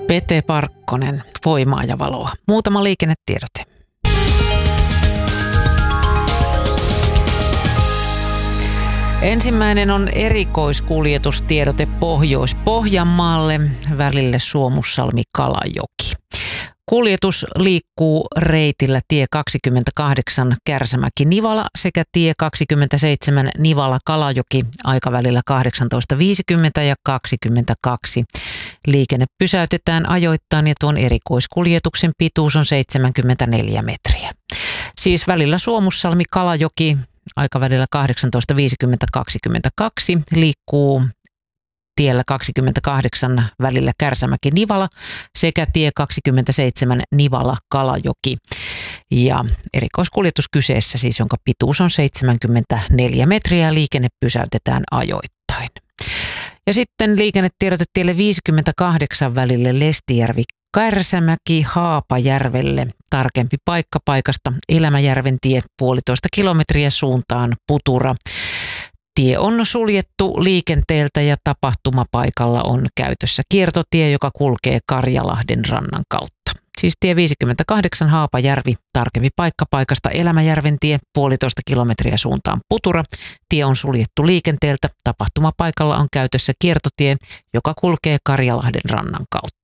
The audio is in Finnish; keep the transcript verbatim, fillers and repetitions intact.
Pete Parkkonen, Voimaa ja valoa. Muutama liikennetiedote. Ensimmäinen on erikoiskuljetustiedote Pohjois-Pohjanmaalle välille Suomussalmi-Kalajoki. Kuljetus liikkuu reitillä tie kaksikymmentäkahdeksan Kärsämäki-Nivala sekä tie kaksikymmentäseitsemän Nivala-Kalajoki aikavälillä kahdeksantoista viisikymmentä ja kaksikymmentäkaksi. Liikenne pysäytetään ajoittain ja tuon erikoiskuljetuksen pituus on seitsemänkymmentäneljä metriä. Siis välillä Suomussalmi-Kalajoki aikavälillä kahdeksantoista viisikymmentä kaksikymmentäkaksi liikkuu tiellä kaksikymmentäkahdeksan välillä Kärsämäki-Nivala sekä tie kaksikymmentäseitsemän Nivala-Kalajoki. Ja erikoiskuljetus kyseessä siis, jonka pituus on seitsemänkymmentäneljä metriä ja liikenne pysäytetään ajoittain. Ja sitten liikennetiedote tielle viisikymmentäkahdeksan välille Lestijärvi-Kärsämäki Haapajärvelle. Tarkempi paikka paikasta Elämäjärven tie puolitoista kilometriä suuntaan Putura. Tie on suljettu liikenteeltä ja tapahtumapaikalla on käytössä kiertotie, joka kulkee Karjalahden rannan kautta. Siis tie viisikymmentäkahdeksan Haapajärvi, tarkempi paikka paikasta Elämäjärven tie, puolitoista kilometriä suuntaan Putura. Tie on suljettu liikenteeltä, tapahtumapaikalla on käytössä kiertotie, joka kulkee Karjalahden rannan kautta.